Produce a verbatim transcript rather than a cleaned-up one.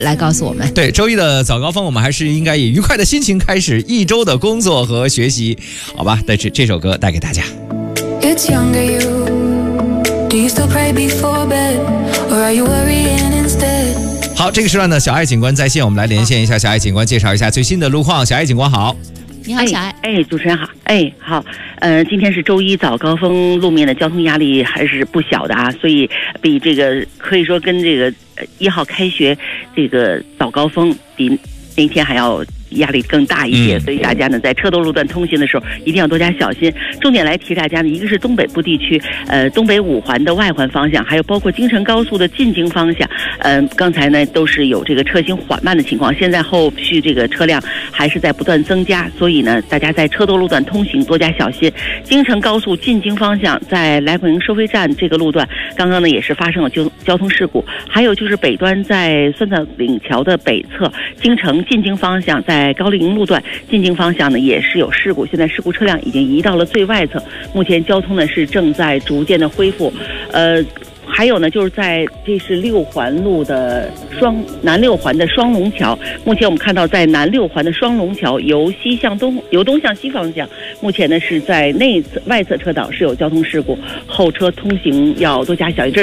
来告诉我们。 对，周一的早高峰，我们还是应该以愉快的心情开始一周的工作和学习，好吧？但是这首歌带给大家。 It's younger you. Do you still pray before bed, or are you worrying instead? 好，这个时段的小爱警官在线，我们来连线一下小爱警官，介绍一下最新的路况。小爱警官好。 你好，小爱。 哎，哎主持人好。哎，好。呃，今天是周一早高峰，路面的交通压力还是不小的啊，所以比这个可以说跟这个一号开学这个早高峰比那天还要压力更大一些，所以大家呢在车多路段通行的时候一定要多加小心。重点来提大家呢，一个是东北部地区，呃，东北五环的外环方向，还有包括京承高速的进京方向，嗯、呃，刚才呢都是有这个车行缓慢的情况，现在后续这个车辆还是在不断增加，所以呢，大家在车多路段通行多加小心。京承高速进京方向，在来广营收费站这个路段，刚刚呢也是发生了交交通事故，还有就是北端在酸枣岭桥的北侧，京承进京方向在在高丽营路段进京方向呢也是有事故，现在事故车辆已经移到了最外侧，目前交通呢是正在逐渐的恢复。呃还有呢，就是在这是六环路的双南六环的双龙桥，目前我们看到在南六环的双龙桥由西向东，由东向西方向，目前呢是在内侧外侧车道是有交通事故，后车通行要多加小心。